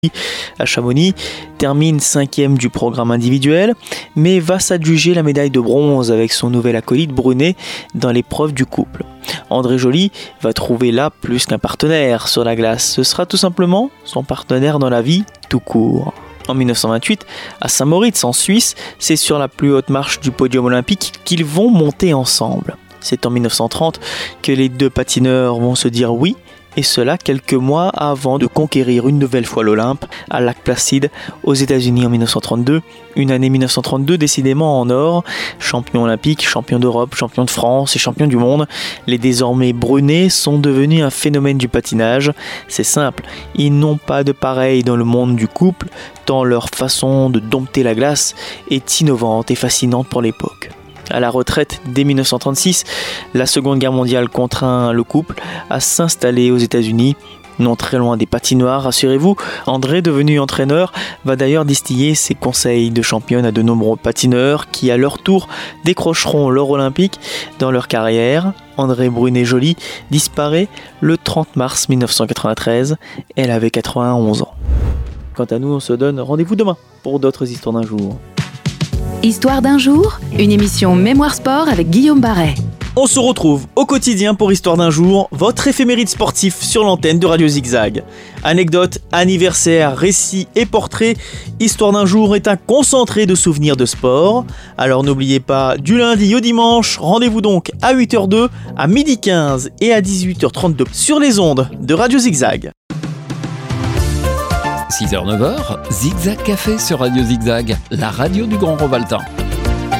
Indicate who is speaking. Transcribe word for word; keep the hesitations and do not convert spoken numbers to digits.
Speaker 1: à Chamonix, termine cinquième du programme individuel, mais va s'adjuger la médaille de bronze avec son nouvel acolyte Brunet dans l'épreuve du couple. André Joly va trouver là plus qu'un partenaire sur la glace, ce sera tout simplement son partenaire dans la vie tout court. En dix-neuf cent vingt-huit, à Saint-Moritz en Suisse, c'est sur la plus haute marche du podium olympique qu'ils vont monter ensemble. C'est en dix-neuf cent trente que les deux patineurs vont se dire oui, et cela quelques mois avant de conquérir une nouvelle fois l'Olympe à Lac Placide aux États-Unis en dix-neuf cent trente-deux. Une année dix-neuf cent trente-deux décidément en or, champion olympique, champion d'Europe, champion de France et champion du monde. Les désormais Brunet sont devenus un phénomène du patinage. C'est simple, ils n'ont pas de pareil dans le monde du couple, tant leur façon de dompter la glace est innovante et fascinante pour l'époque. À la retraite dès dix-neuf cent trente-six, la Seconde Guerre mondiale contraint le couple à s'installer aux États-Unis, non très loin des patinoires, rassurez-vous. André, devenu entraîneur, va d'ailleurs distiller ses conseils de championne à de nombreux patineurs qui, à leur tour, décrocheront l'or olympique dans leur carrière. André Brunet-Joly disparaît le trente mars dix-neuf cent quatre-vingt-treize, elle avait quatre-vingt-onze ans. Quant à nous, on se donne rendez-vous demain pour d'autres histoires d'un jour.
Speaker 2: Histoire d'un jour, une émission Mémoire Sport avec Guillaume Barret.
Speaker 1: On se retrouve au quotidien pour Histoire d'un jour, votre éphéméride sportif sur l'antenne de Radio Zigzag. Anecdotes, anniversaires, récits et portraits, Histoire d'un jour est un concentré de souvenirs de sport. Alors n'oubliez pas, du lundi au dimanche, rendez-vous donc à huit heures zéro deux, à midi quinze et à dix-huit heures trente-deux sur les ondes de Radio Zigzag.
Speaker 3: six heures neuf heures, Zigzag Café sur Radio Zigzag, la radio du Grand Rovaltin.